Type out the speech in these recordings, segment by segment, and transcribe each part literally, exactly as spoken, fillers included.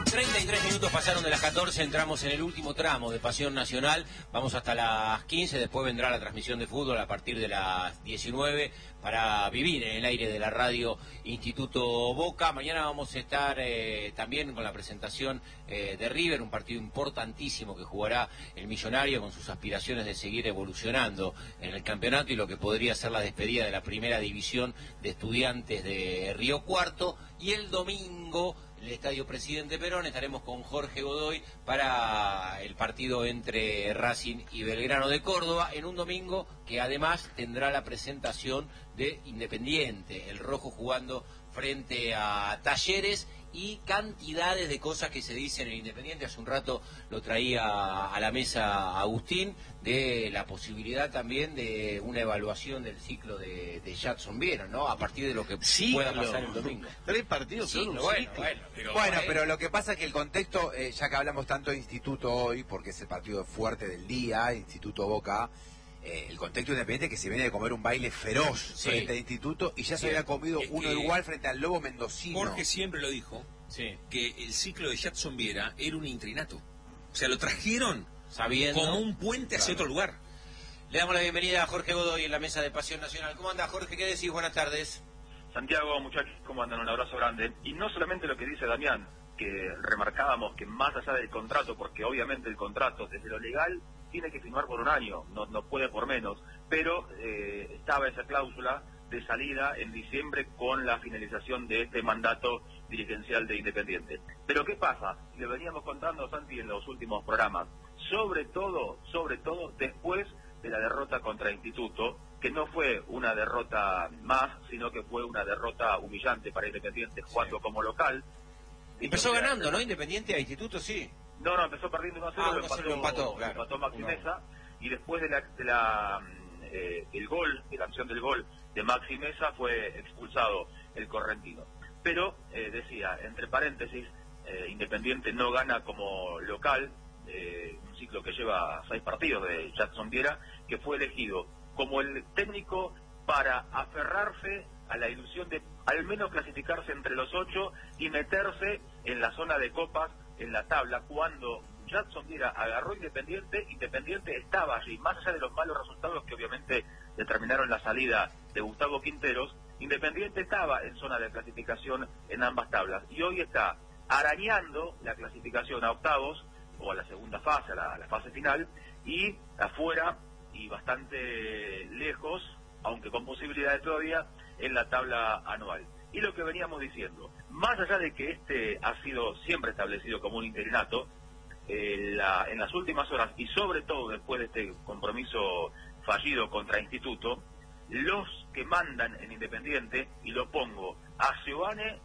treinta y tres minutos pasaron de las catorce, entramos en el último tramo de Pasión Nacional, vamos hasta las quince, después vendrá la transmisión de fútbol a partir de las diecinueve para vivir en el aire de la radio Instituto Boca. Mañana vamos a estar eh, también con la presentación eh, de River, un partido importantísimo que jugará el Millonario con sus aspiraciones de seguir evolucionando en el campeonato y lo que podría ser la despedida de la primera división de Estudiantes de Río Cuarto. Y el domingo, en el Estadio Presidente Perón, estaremos con Jorge Godoy para el partido entre Racing y Belgrano de Córdoba, en un domingo que además tendrá la presentación de Independiente, el rojo jugando frente a Talleres, y cantidades de cosas que se dicen en Independiente. Hace un rato lo traía a la mesa Agustín, de la posibilidad también de una evaluación del ciclo de, de Jadson Viera, ¿no? A partir de lo que sí, pueda lo, pasar el domingo. Tres partidos sí, son un bueno, ciclo. bueno, pero, bueno, eh, pero lo que pasa es que el contexto, eh, ya que hablamos tanto de Instituto hoy, porque es el partido fuerte del día, Instituto Boca, eh, el contexto independiente es que se viene de comer un baile feroz sí. frente al Instituto y ya sí. se había comido es uno que igual frente al Lobo Mendocino. Jorge siempre lo dijo, sí. que el ciclo de Jadson Viera era un intrinato. O sea, lo trajeron sabiendo como un puente hacia claro. otro lugar. Le damos la bienvenida a Jorge Godoy en la mesa de Pasión Nacional. ¿Cómo anda, Jorge? ¿Qué decís? Buenas tardes. Santiago, muchachos, ¿cómo andan? Un abrazo grande. Y no solamente lo que dice Damián, que remarcábamos que más allá del contrato, porque obviamente el contrato desde lo legal tiene que firmar por un año, no, no puede por menos, pero eh, estaba esa cláusula de salida en diciembre con la finalización de este mandato dirigencial de Independiente. Pero ¿qué pasa? Le veníamos contando, Santi, en los últimos programas, sobre todo, sobre todo después de la derrota contra Instituto, que no fue una derrota más, sino que fue una derrota humillante para Independiente jugando sí. como local. Empezó ganando, ¿no? Independiente a Instituto, sí. No, no, empezó perdiendo uno a cero, ah, lo empató, lo empató, claro. empató Maxi Mesa, y después de la, de la eh, el gol, de la acción del gol de Maxi Mesa, fue expulsado el correntino. Pero, eh, decía, entre paréntesis, eh, Independiente no gana como local, eh, un ciclo que lleva seis partidos de Jadson Viera, que fue elegido como el técnico para aferrarse a la ilusión de al menos clasificarse entre los ocho y meterse en la zona de copas en la tabla. Cuando Jadson Viera agarró Independiente, Independiente estaba allí, más allá de los malos resultados que obviamente determinaron la salida de Gustavo Quinteros. Independiente estaba en zona de clasificación en ambas tablas y hoy está arañando la clasificación a octavos o a la segunda fase, a la, a la fase final, y afuera y bastante lejos, aunque con posibilidades todavía, en la tabla anual. Y lo que veníamos diciendo, más allá de que este ha sido siempre establecido como un interinato, eh, la, en las últimas horas, y sobre todo después de este compromiso fallido contra Instituto, los que mandan en Independiente, y lo pongo a Giovane,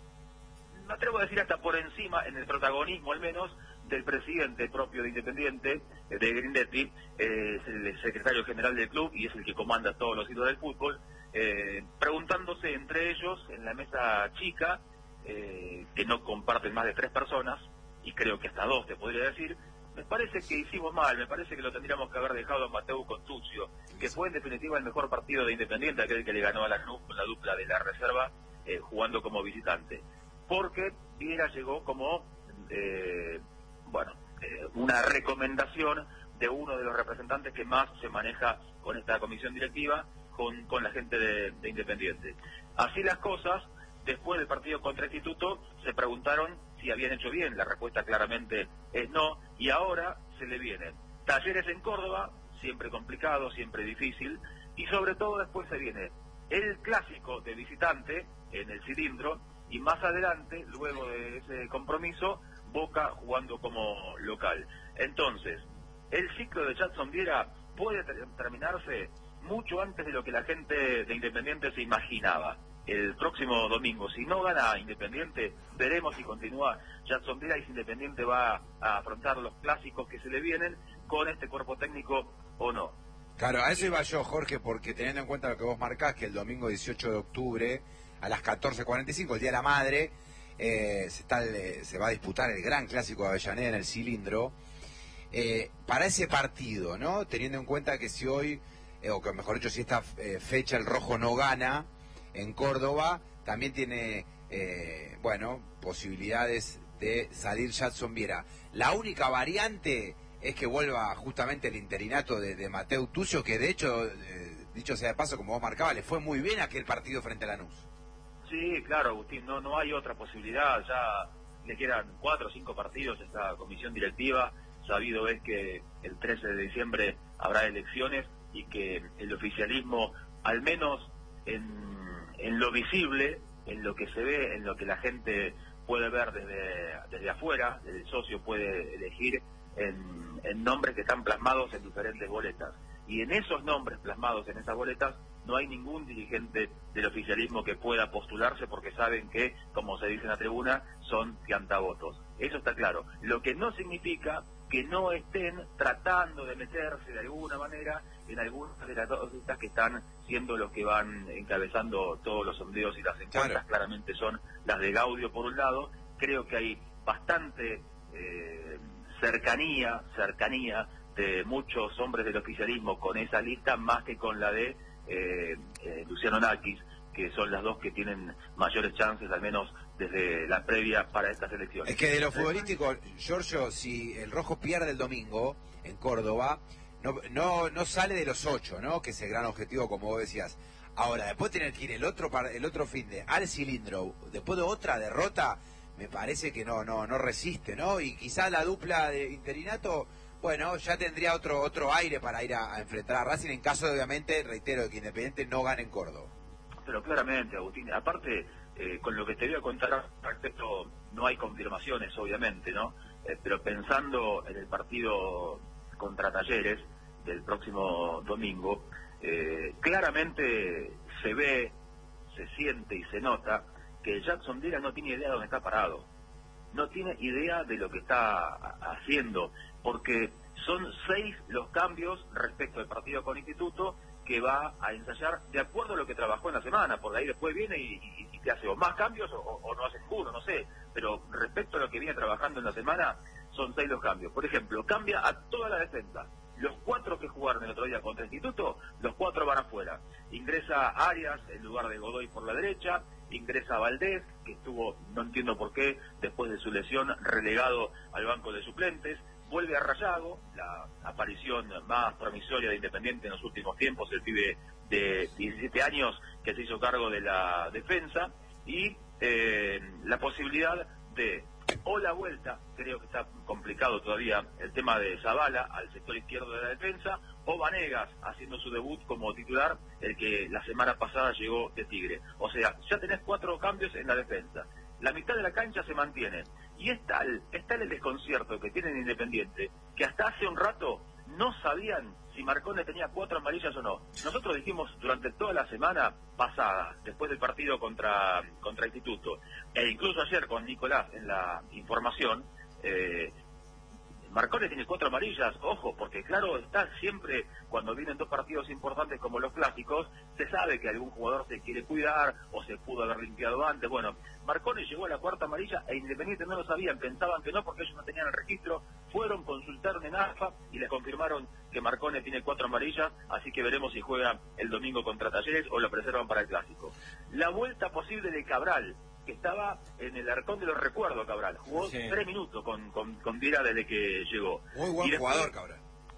me atrevo a decir hasta por encima, en el protagonismo al menos, del presidente propio de Independiente, de Grindetti, eh, es el secretario general del club y es el que comanda todos los hilos del fútbol, eh, preguntándose entre ellos en la mesa chica, eh, que no comparten más de tres personas, y creo que hasta dos te podría decir, me parece que hicimos mal, me parece que lo tendríamos que haber dejado a Mateu Contuccio, que fue en definitiva el mejor partido de Independiente, aquel que le ganó a la Club con la dupla de la reserva, eh, jugando como visitante. Porque Viera llegó como, eh, bueno, eh, una recomendación de uno de los representantes que más se maneja con esta comisión directiva, con, con la gente de, de Independiente. Así las cosas, después del partido contra Instituto, se preguntaron si habían hecho bien, la respuesta claramente es no, y ahora se le vienen Talleres en Córdoba, siempre complicado, siempre difícil, y sobre todo después se viene el clásico de visitante en el cilindro, y más adelante, luego de ese compromiso, Boca jugando como local. Entonces, el ciclo de Jadson Viera puede ter terminarse mucho antes de lo que la gente de Independiente se imaginaba. El próximo domingo, si no gana Independiente, veremos si continúa Jadson Viera y si Independiente va a afrontar los clásicos que se le vienen con este cuerpo técnico o no. Claro, a eso iba yo, Jorge, porque teniendo en cuenta lo que vos marcás, que el domingo dieciocho de octubre a las catorce cuarenta y cinco, el Día de la Madre, eh, se, está, eh, se va a disputar el gran clásico de Avellaneda en el cilindro. Eh, para ese partido, ¿no? Teniendo en cuenta que si hoy, eh, o que mejor dicho, si esta eh, fecha el rojo no gana en Córdoba, también tiene, eh, bueno, posibilidades de salir Jadson Viera. La única variante es que vuelva justamente el interinato de, de Mateu Tucio, que de hecho, eh, dicho sea de paso, como vos marcabas, le fue muy bien aquel partido frente a Lanús. Sí, claro, Agustín, no, no hay otra posibilidad, ya le quedan cuatro o cinco partidos a esta comisión directiva, sabido es que el trece de diciembre habrá elecciones y que el oficialismo, al menos en, en lo visible, en lo que se ve, en lo que la gente puede ver desde, desde afuera, el socio puede elegir en, en nombres que están plasmados en diferentes boletas. Y en esos nombres plasmados en esas boletas no hay ningún dirigente del oficialismo que pueda postularse porque saben que, como se dice en la tribuna, son piantavotos. Eso está claro. Lo que no significa que no estén tratando de meterse de alguna manera en algunas de las dos listas que están siendo los que van encabezando todos los sondeos y las encuestas. Claro. Claramente son las de Gaudio por un lado. Creo que hay bastante eh, cercanía, cercanía de muchos hombres del oficialismo con esa lista más que con la de eh, eh, Luciano Nakis, que son las dos que tienen mayores chances, al menos desde la previa para estas elecciones. Es que de lo futbolístico, Giorgio, si el Rojo pierde el domingo en Córdoba, no no no sale de los ocho, ¿no? Que es el gran objetivo, como vos decías. Ahora, después tener que ir el otro el otro fin de al cilindro, después de otra derrota, me parece que no no no resiste, ¿no? Y quizás la dupla de interinato, bueno, ya tendría otro otro aire para ir a, a enfrentar a Racing en caso de, obviamente, reitero, de que Independiente no gane en Córdoba. Pero claramente, Agustín, aparte, eh, con lo que te voy a contar al respecto, no hay confirmaciones, obviamente, ¿no? Eh, pero pensando en el partido contra Talleres del próximo domingo, eh, claramente se ve, se siente y se nota que Jadson Viera no tiene idea de dónde está parado. No tiene idea de lo que está haciendo, porque son seis los cambios respecto al partido con Instituto que va a ensayar de acuerdo a lo que trabajó en la semana, por ahí después viene y, y, y te hace o más cambios o, o no hace ninguno, no sé, pero respecto a lo que viene trabajando en la semana, son seis los cambios. Por ejemplo, cambia a toda la defensa. Los cuatro que jugaron el otro día contra Instituto, los cuatro van afuera. Ingresa Arias en lugar de Godoy por la derecha, ingresa Valdés, que estuvo, no entiendo por qué, después de su lesión, relegado al banco de suplentes. Vuelve a Rayago, la aparición más promisoria de Independiente en los últimos tiempos, el pibe de diecisiete años que se hizo cargo de la defensa, y eh, la posibilidad de, o la vuelta, creo que está complicado todavía el tema de Zavala al sector izquierdo de la defensa, o Vanegas haciendo su debut como titular, el que la semana pasada llegó de Tigre. O sea, ya tenés cuatro cambios en la defensa. La mitad de la cancha se mantiene. Y es tal, es tal el desconcierto que tienen Independiente, que hasta hace un rato no sabían si Marcone tenía cuatro amarillas o no. Nosotros dijimos durante toda la semana pasada, después del partido contra, contra Instituto, e incluso ayer con Nicolás en la información, eh, Marcone tiene cuatro amarillas, ojo, porque claro, está siempre, cuando vienen dos partidos importantes como los clásicos, se sabe que algún jugador se quiere cuidar o se pudo haber limpiado antes. Bueno, Marcone llegó a la cuarta amarilla e Independiente no lo sabían, pensaban que no porque ellos no tenían el registro, fueron, consultaron en AFA y les confirmaron que Marcone tiene cuatro amarillas, así que veremos si juega el domingo contra Talleres o lo preservan para el clásico. La vuelta posible de Cabral, que estaba en el arcón de los recuerdos, Cabral. Jugó sí. tres minutos con, con, con Viera desde que llegó. Muy buen después, jugador, Cabral.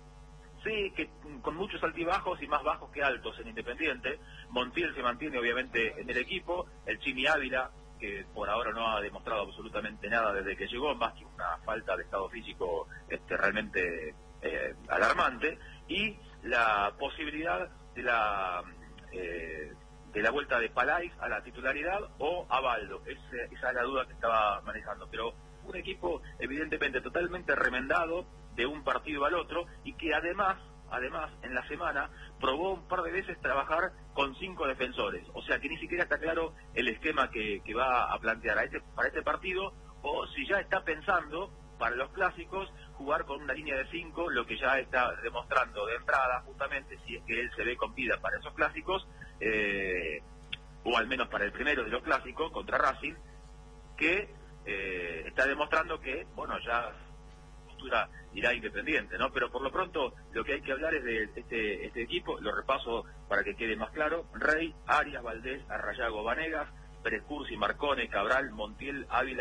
Sí, que con muchos altibajos y más bajos que altos en Independiente. Montiel se mantiene obviamente en el equipo. El Chimi Ávila, que por ahora no ha demostrado absolutamente nada desde que llegó, más que una falta de estado físico este, realmente eh, alarmante. Y la posibilidad de la... Eh, de la vuelta de Palais a la titularidad o a Baldo. Es, esa es la duda que estaba manejando. Pero un equipo evidentemente totalmente remendado de un partido al otro y que además, además en la semana probó un par de veces trabajar con cinco defensores. O sea que ni siquiera está claro el esquema que, que va a plantear a este, para este partido, o si ya está pensando para los clásicos jugar con una línea de cinco, lo que ya está demostrando de entrada justamente, si es que él se ve con vida para esos clásicos, eh, o al menos para el primero de los clásicos contra Racing, que eh, está demostrando que, bueno, ya postura irá Independiente, ¿no? Pero por lo pronto lo que hay que hablar es de este, este equipo, lo repaso para que quede más claro: Rey, Arias, Valdés, Arrayago, Vanegas, Pérez Cursi, Marcone, Cabral, Montiel, Ávila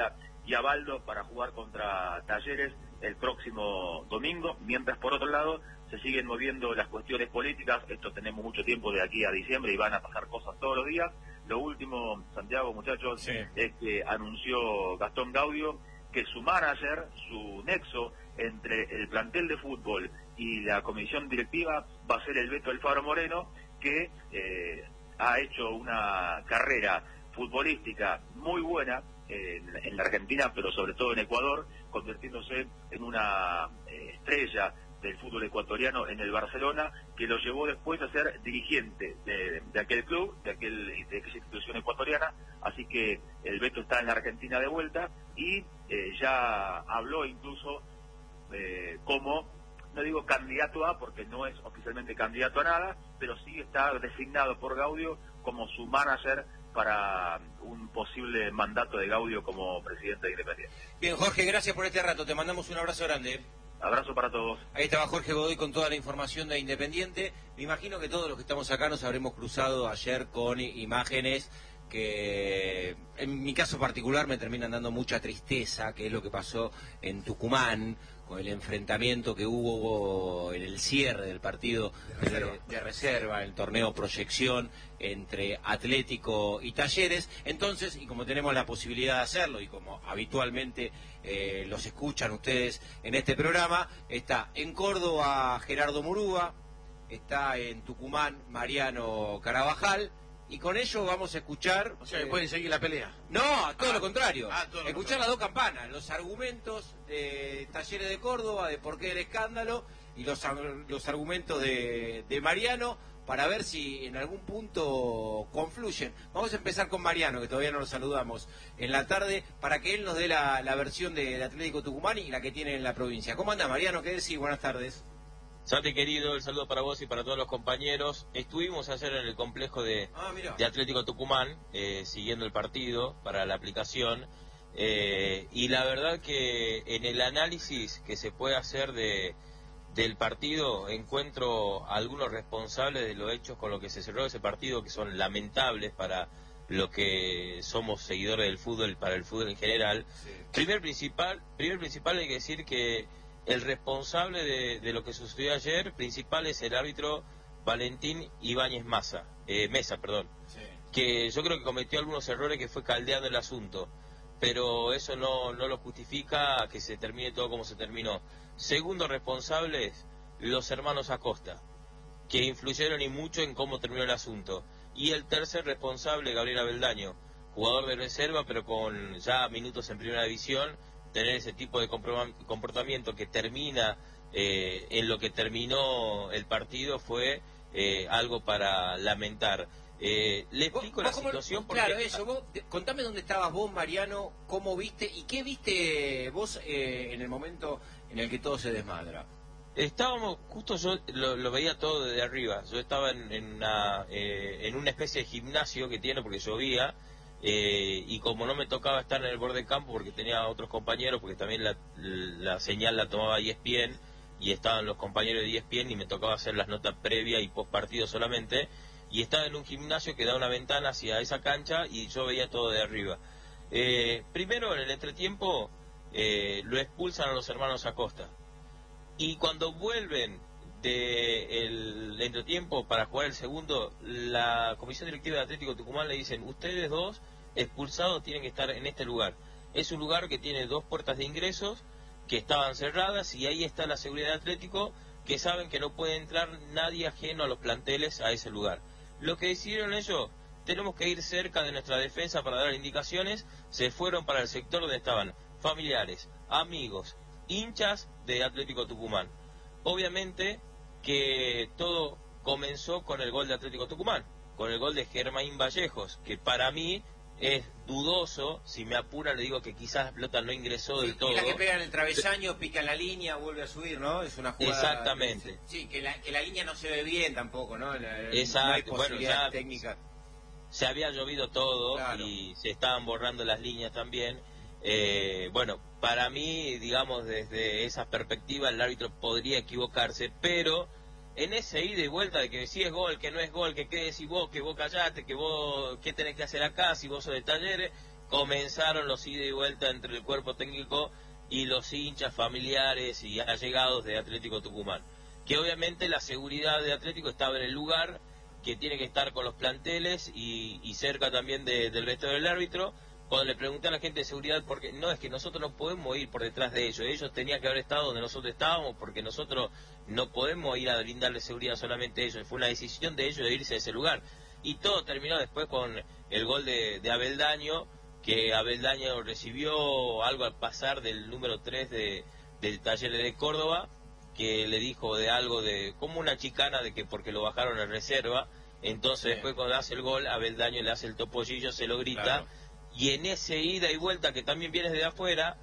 y a Baldo para jugar contra Talleres el próximo domingo, mientras por otro lado se siguen moviendo las cuestiones políticas. Esto tenemos mucho tiempo de aquí a diciembre y van a pasar cosas todos los días. Lo último, Santiago, muchachos, sí. es que anunció Gastón Gaudio que su manager, su nexo entre el plantel de fútbol y la comisión directiva va a ser el Beto Alfaro Moreno, que eh, ha hecho una carrera futbolística muy buena eh, en, en la Argentina, pero sobre todo en Ecuador, convirtiéndose en una eh, estrella del fútbol ecuatoriano en el Barcelona, que lo llevó después a ser dirigente de, de aquel club, de, aquel, de aquella institución ecuatoriana. Así que el Beto está en la Argentina de vuelta y eh, ya habló incluso eh, como, no digo candidato a, porque no es oficialmente candidato a nada, pero sí está designado por Gaudio como su manager para un posible mandato de Gaudio como presidente de Independiente. Bien, Jorge, gracias por este rato, te mandamos un abrazo grande. Abrazo para todos. Ahí estaba Jorge Godoy con toda la información de Independiente. Me imagino que todos los que estamos acá nos habremos cruzado ayer con imágenes que en mi caso particular me terminan dando mucha tristeza, que es lo que pasó en Tucumán, con el enfrentamiento que hubo en el cierre del partido de reserva, de, de reserva el torneo Proyección entre Atlético y Talleres. Entonces, y como tenemos la posibilidad de hacerlo, y como habitualmente eh, los escuchan ustedes en este programa, está en Córdoba Gerardo Murúa, está en Tucumán Mariano Carabajal, y con ello vamos a escuchar... O sea, eh, pueden seguir la pelea. No, todo ah, lo contrario. Ah, todo lo escuchar contrario. las dos campanas, los argumentos de Talleres de Córdoba, de por qué el escándalo, y los, los argumentos de, de Mariano, para ver si en algún punto confluyen. Vamos a empezar con Mariano, que todavía no lo saludamos en la tarde, para que él nos dé la, la versión de, de Atlético Tucumán y la que tiene en la provincia. ¿Cómo anda, Mariano? ¿Qué decís? Buenas tardes. Santi querido, el saludo para vos y para todos los compañeros. Estuvimos ayer en el complejo de, ah, de Atlético Tucumán, eh, siguiendo el partido para la aplicación, eh, y la verdad que en el análisis que se puede hacer de del partido encuentro algunos responsables de los hechos con los que se cerró ese partido que son lamentables para lo que somos seguidores del fútbol, para el fútbol en general. Sí. Primer principal, primer principal hay que decir que el responsable de, de lo que sucedió ayer, principal, es el árbitro Valentín Ibáñez Massa, eh, Mesa, perdón, Sí. que yo creo que cometió algunos errores, que fue caldeando el asunto, pero eso no, no lo justifica que se termine todo como se terminó. Segundo responsable, los hermanos Acosta, que influyeron y mucho en cómo terminó el asunto. Y el tercer responsable, Gabriel Abeldaño, jugador de reserva, pero con ya minutos en primera división, tener ese tipo de comportamiento que termina eh, en lo que terminó el partido fue eh, algo para lamentar. Eh, le explico la situación cómo, porque... Claro, eso, vos, contame dónde estabas vos, Mariano, cómo viste y qué viste vos eh, en el momento en el que todo se desmadra. Estábamos, justo yo lo, lo veía todo desde arriba, yo estaba en, en, una, eh, en una especie de gimnasio que tiene porque llovía, eh, y como no me tocaba estar en el borde de campo porque tenía otros compañeros, porque también la, la señal la tomaba E S P N y estaban los compañeros de E S P N y me tocaba hacer las notas previa y post partido solamente, y estaba en un gimnasio que da una ventana hacia esa cancha y yo veía todo de arriba. Eh, primero, en el entretiempo, eh, lo expulsan a los hermanos Acosta. Y cuando vuelven del de entretiempo para jugar el segundo, la comisión directiva de Atlético Tucumán le dicen: ustedes dos expulsados tienen que estar en este lugar. Es un lugar que tiene dos puertas de ingresos que estaban cerradas y ahí está la seguridad de Atlético, que saben que no puede entrar nadie ajeno a los planteles a ese lugar. Lo que decidieron ellos: tenemos que ir cerca de nuestra defensa para dar indicaciones. Se fueron para el sector donde estaban familiares, amigos, hinchas de Atlético Tucumán. Obviamente que todo comenzó con el gol de Atlético Tucumán, con el gol de Germain Vallejos, que para mí es dudoso. Si me apura le digo que quizás la pelota no ingresó del Sí, todo. la que pega en el travesaño, pica en la línea, vuelve a subir, ¿no? Es una jugada... Exactamente. Sí, que la, que la línea no se ve bien tampoco, ¿no? La, Exacto. No hay Bueno, posibilidad ya técnica. Se había llovido todo, Claro. y se estaban borrando las líneas también. Eh, bueno, para mí, digamos, desde esa perspectiva el árbitro podría equivocarse, pero en ese ida y vuelta de que si es gol, que no es gol, que qué decís vos, que vos callate, que vos qué tenés que hacer acá, si vos sos de Talleres, comenzaron los ida y vuelta entre el cuerpo técnico y los hinchas familiares y allegados de Atlético Tucumán, que obviamente la seguridad de Atlético estaba en el lugar, que tiene que estar con los planteles y, y cerca también de, del vestuario del árbitro. Cuando le pregunté a la gente de seguridad, porque no, es que nosotros no podemos ir por detrás de ellos, ellos tenían que haber estado donde nosotros estábamos, porque nosotros no podemos ir a brindarle seguridad solamente a ellos, fue una decisión de ellos de irse a ese lugar. Y todo terminó después con el gol de, de Abeldaño, que Abeldaño recibió algo al pasar del número tres de, del Talleres de Córdoba, que le dijo de algo de, como una chicana de que porque lo bajaron en reserva, entonces sí. Después cuando hace el gol, Abeldaño le hace el topollillo, se lo grita, claro. Y en ese ida y vuelta que también viene de afuera,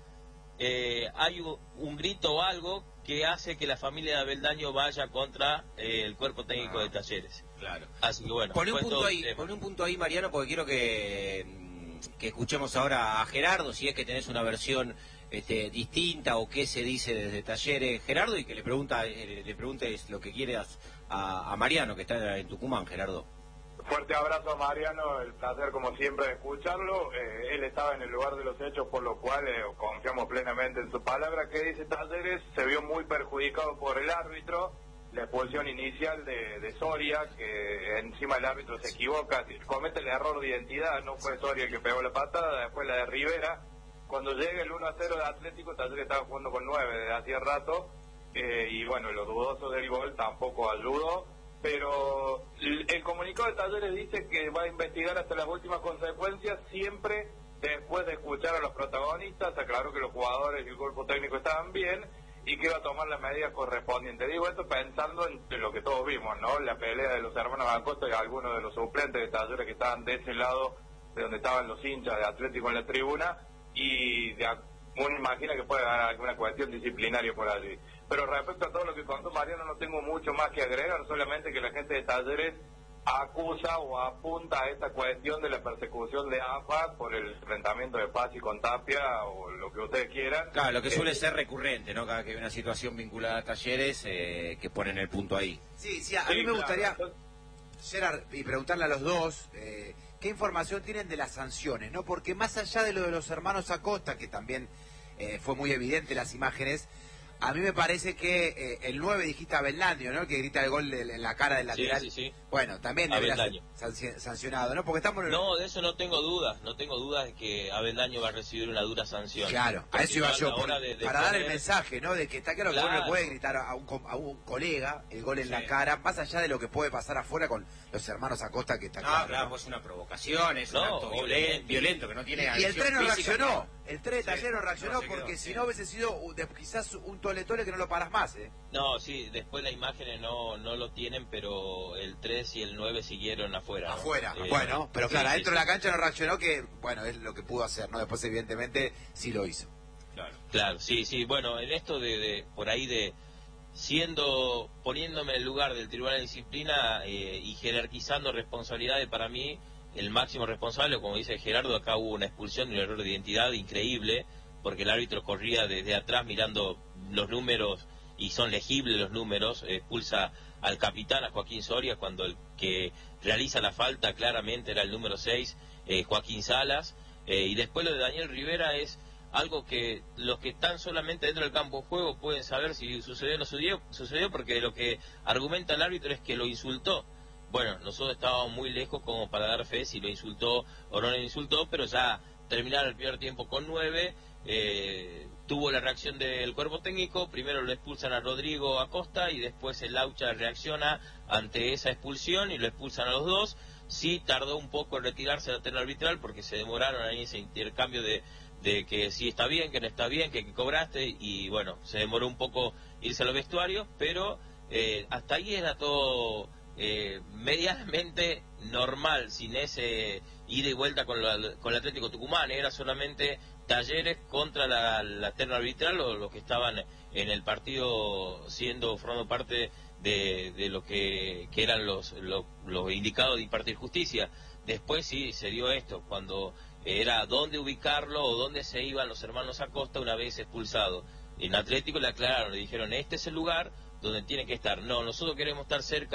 eh, hay un, un grito o algo que hace que la familia de Abeldaño vaya contra eh, el cuerpo técnico ah, de Talleres. Claro. Así que bueno. Poné un punto ahí, poné un punto ahí, Mariano, porque quiero que, que escuchemos ahora a Gerardo, si es que tenés una versión este, distinta o qué se dice desde Talleres, Gerardo, y que le pregunta, eh, le preguntes lo que quieras a, a Mariano, que está en Tucumán, Gerardo. Fuerte abrazo a Mariano, el placer como siempre de escucharlo. Eh, él estaba en el lugar de los hechos, por lo cual eh, confiamos plenamente en su palabra. Que dice Talleres, se vio muy perjudicado por el árbitro, la expulsión inicial de, de Soria, que encima el árbitro se equivoca, comete el error de identidad, no fue Soria el que pegó la patada, después la de Rivera. Cuando llega el uno a cero de Atlético, Talleres estaba jugando con nueve desde hacía rato, eh, y bueno, lo dudoso del gol tampoco ayudó. Pero el comunicado de Talleres dice que va a investigar hasta las últimas consecuencias, siempre después de escuchar a los protagonistas. Aclaró que los jugadores y el cuerpo técnico estaban bien y que iba a tomar las medidas correspondientes. Digo esto pensando en lo que todos vimos, ¿no? La pelea de los hermanos Acosta y algunos de los suplentes de Talleres que estaban de ese lado, de donde estaban los hinchas de Atlético en la tribuna, y de, uno imagina que puede haber alguna cuestión disciplinaria por allí. Pero respecto a todo lo que contó Mariano, no tengo mucho más que agregar, solamente que la gente de Talleres acusa o apunta a esta cuestión de la persecución de A F A por el enfrentamiento de Pazzi con Tapia o lo que ustedes quieran. Claro, lo que suele eh, ser recurrente, ¿no? Cada que hay una situación vinculada a Talleres, eh, que ponen el punto ahí. Sí, sí, a sí, mí me gustaría, claro. Gerard, y preguntarle a los dos, eh, ¿qué información tienen de las sanciones, no? Porque más allá de lo de los hermanos Acosta, que también eh, fue muy evidente las imágenes, a mí me parece que eh, el nueve dijiste Abeldaño, ¿no? El que grita el gol de, en la cara del lateral. Sí, sí, sí. Bueno, también debería ser sancionado, ¿no? Porque estamos en el... No, de eso no tengo dudas. No tengo dudas de que Abeldaño va a recibir una dura sanción. Claro, a eso iba yo. Por, de, de para poner... dar el mensaje, ¿no? De que está claro, claro. que uno le puede gritar a un, a un colega el gol en sí. la cara, más allá de lo que puede pasar afuera con los hermanos Acosta, que está no, claro. claro, ¿no? Pues una provocación, es no, un acto violento, violento, que no tiene... Y, y el tren no reaccionó. El tren de Talleres no reaccionó no porque quedó, si sí. no hubiese sido de, quizás un tole-tole que no lo paras más, ¿eh? No, sí, después las imágenes no no lo tienen, pero el tres y el nueve siguieron afuera. ¿no? Afuera, eh, bueno, pero claro, sí, adentro sí, de la cancha no reaccionó, que bueno, es lo que pudo hacer, ¿no? Después evidentemente sí lo hizo. Claro, claro, sí, sí, bueno, en esto de, de por ahí de siendo, poniéndome en el lugar del Tribunal de Disciplina eh, y jerarquizando responsabilidades, para mí el máximo responsable, como dice Gerardo, acá hubo una expulsión de un error de identidad increíble, porque el árbitro corría desde atrás mirando los números, y son legibles los números, expulsa al capitán, a Joaquín Soria, cuando el que realiza la falta claramente era el número seis, eh, Joaquín Salas, eh, y después lo de Daniel Rivera es algo que los que están solamente dentro del campo de juego pueden saber si sucedió o no sucedió, sucedió porque lo que argumenta el árbitro es que lo insultó. Bueno, nosotros estábamos muy lejos como para dar fe si lo insultó o no lo insultó, pero ya terminaron el primer tiempo con nueve, eh, tuvo la reacción del cuerpo técnico, primero lo expulsan a Rodrigo Acosta y después el Laucha reacciona ante esa expulsión y lo expulsan a los dos. Sí tardó un poco en retirarse de la terna arbitral porque se demoraron ahí ese intercambio de, de que si está bien, que no está bien, que, que cobraste, y bueno, se demoró un poco irse a los vestuarios, pero eh, hasta ahí era todo... Eh, medianamente normal, sin ese ida y vuelta con, la, con el Atlético Tucumán. Era solamente Talleres contra la, la terna arbitral o los que estaban en el partido siendo formando parte de, de lo que, que eran los, los, los indicados de impartir justicia. Después sí se dio esto, cuando era dónde ubicarlo o dónde se iban los hermanos Acosta una vez expulsados. En Atlético le aclararon, le dijeron, este es el lugar donde tiene que estar. No, nosotros queremos estar cerca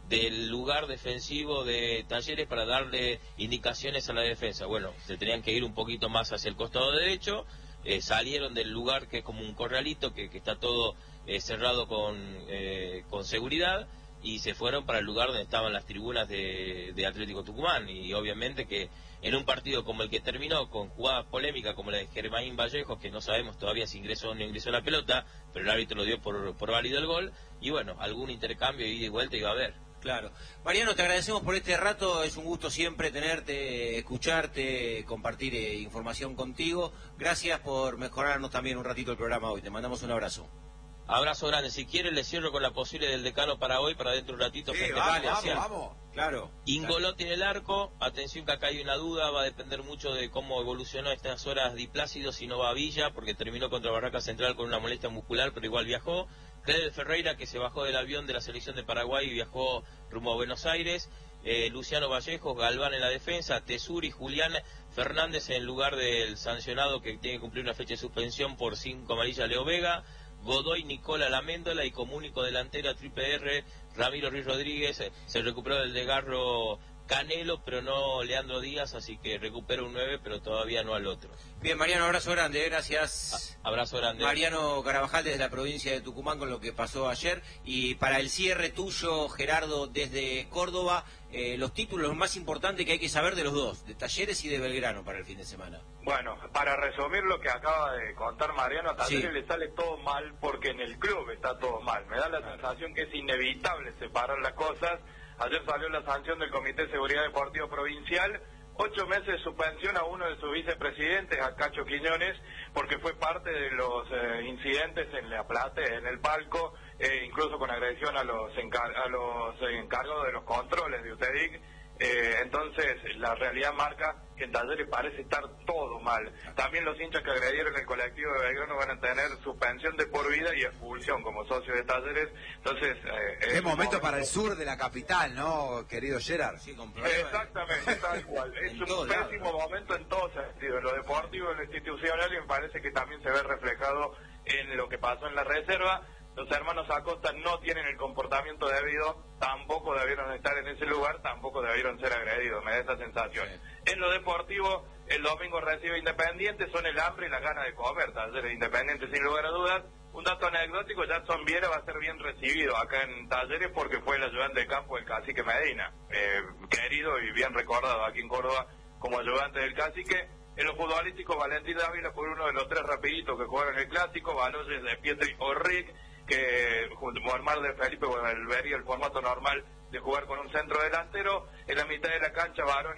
del lugar defensivo de Talleres para darle indicaciones a la defensa. Bueno, se tenían que ir un poquito más hacia el costado derecho, eh, salieron del lugar que es como un corralito, que, que está todo eh, cerrado con, eh, con seguridad, y se fueron para el lugar donde estaban las tribunas de, de Atlético Tucumán. Y obviamente que en un partido como el que terminó, con jugadas polémicas como la de Germain Vallejos, que no sabemos todavía si ingresó o no ingresó la pelota, pero el árbitro lo dio por, por válido el gol, y bueno, algún intercambio ida y vuelta iba a haber. Claro. Mariano, te agradecemos por este rato, es un gusto siempre tenerte, escucharte, compartir eh, información contigo. Gracias por mejorarnos también un ratito el programa hoy, te mandamos un abrazo. Abrazo grande. Si quieres le cierro con la posible del decano para hoy, para dentro de un ratito. Sí, frente vamos, a Valencia. vamos, vamos. Claro. Ingolotti en el arco, atención que acá hay una duda, va a depender mucho de cómo evolucionó estas horas Diplácido, si no va a Villa, porque terminó contra Barraca Central con una molestia muscular, pero igual viajó. Clede Ferreira, que se bajó del avión de la selección de Paraguay y viajó rumbo a Buenos Aires. Eh, Luciano Vallejos, Galván en la defensa, Tesuri, Julián Fernández en lugar del sancionado que tiene que cumplir una fecha de suspensión por cinco amarillas, Leo Vega. Godoy, Nicola Laméndola, y como único delantero a triple R, Ramiro Ruiz Rodríguez. Eh, se recuperó del desgarro Canelo, pero no Leandro Díaz, así que recupera un nueve, pero todavía no al otro. Bien, Mariano, abrazo grande, gracias. A abrazo grande. Mariano Carabajal desde la provincia de Tucumán con lo que pasó ayer. Y para el cierre tuyo, Gerardo, desde Córdoba, eh, los títulos más importantes que hay que saber de los dos, de Talleres y de Belgrano para el fin de semana. Bueno, para resumir lo que acaba de contar Mariano, a Talleres Sí. le sale todo mal porque en el club está todo mal. Me da la sensación que es inevitable separar las cosas. Ayer salió la sanción del Comité de Seguridad Deportivo Provincial, ocho meses de suspensión a uno de sus vicepresidentes, a Cacho Quiñones, porque fue parte de los eh, incidentes en La Plata, en el palco, eh, incluso con agresión a los, encar a los encargados de los controles de U T E D I C. Eh, entonces, la realidad marca que en Talleres parece estar todo mal. También los hinchas que agredieron el colectivo de Belgrano van a tener suspensión de por vida y expulsión como socios de Talleres. Entonces, eh, Qué es momento, momento para el sur de la capital, ¿no, querido Gerard? Sí, con problemas. Exactamente, tal cual. Es En un todos pésimo lados. momento en todo sentido, en lo deportivo, en lo institucional, y me parece que también se ve reflejado en lo que pasó en la reserva. Los hermanos Acosta no tienen el comportamiento debido, tampoco debieron estar en ese lugar, tampoco debieron ser agredidos, me da esa sensación. Sí. En lo deportivo, el domingo recibe Independiente, son el hambre y las ganas de comer, Talleres Independiente sin lugar a dudas. Un dato anecdótico, Jackson Viera va a ser bien recibido acá en Talleres porque fue el ayudante de campo del cacique Medina, eh, querido y bien recordado aquí en Córdoba como ayudante del cacique. En lo futbolístico, Valentín Dávila fue uno de los tres rapiditos que jugaron el clásico, Baloyes de Pietri o Rick, que junto con Mar de Felipe volvería el formato normal de jugar con un centro delantero. En la mitad de la cancha, Baroni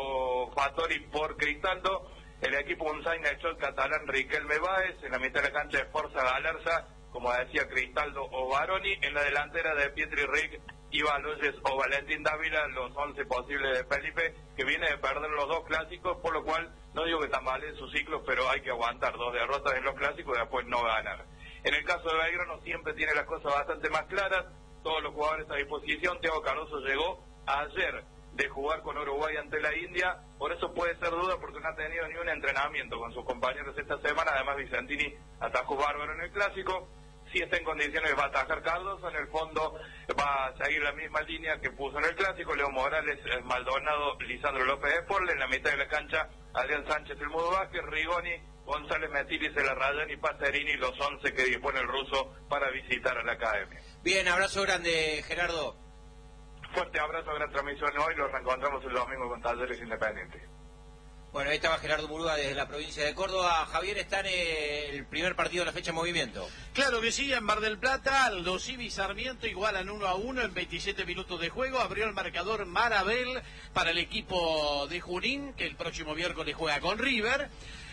o Fattori por Cristaldo. El equipo Unzaina echó el catalán Riquelme Báez. En la mitad de la cancha, Esforza Galarza, como decía Cristaldo o Baroni. En la delantera de Pietri Rick y Baloyes o Valentín Dávila, los once posibles de Felipe, que viene de perder los dos clásicos, por lo cual no digo que tambaleen sus ciclos, pero hay que aguantar dos derrotas en los clásicos y después no ganar. En el caso de Belgrano siempre tiene las cosas bastante más claras, todos los jugadores a disposición. Thiago Cardoso llegó ayer de jugar con Uruguay ante la India, por eso puede ser duda porque no ha tenido ni un entrenamiento con sus compañeros esta semana. Además, Vicentini atajó bárbaro en el clásico. Si está en condiciones va a atajar Cardoso, en el fondo va a seguir la misma línea que puso en el clásico: Leo Morales, Maldonado, Lisandro López de Porle. En la mitad de la cancha, Adrián Sánchez, el Mudo Vázquez, Rigoni, González Metilis, el Arrayan y Pasterini, los once que dispone el ruso para visitar a la academia. Bien, abrazo grande, Gerardo. Fuerte abrazo, gran transmisión hoy, los reencontramos el domingo con Talleres Independiente. Bueno, ahí estaba Gerardo Murúa desde la provincia de Córdoba. Javier, está en el primer partido de la fecha en movimiento. Claro que sí, en Mar del Plata, Aldo Civi y Sarmiento igualan uno a uno en veintisiete minutos de juego. Abrió el marcador Marabel para el equipo de Junín, que el próximo miércoles juega con River,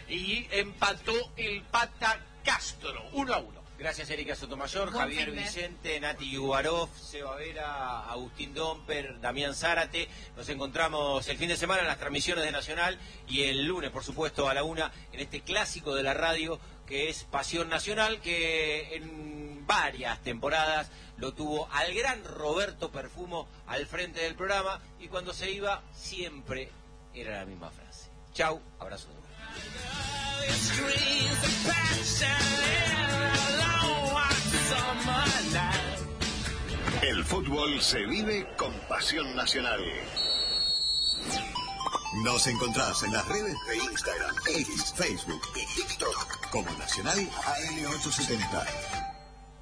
y empató el Pata Castro, uno a uno. Gracias, Erika Sotomayor, Javier Vicente, Nati Yubarov, Seba Vera, Agustín Domper, Damián Zárate. Nos encontramos el fin de semana en las transmisiones de Nacional y el lunes, por supuesto, a la una, en este clásico de la radio que es Pasión Nacional, que en varias temporadas lo tuvo al gran Roberto Perfumo al frente del programa, y cuando se iba siempre era la misma frase. Chau, abrazo. El El fútbol se vive con pasión nacional. Nos encontrás en las redes de Instagram, X, Facebook y TikTok como Nacional A M ochocientos setenta.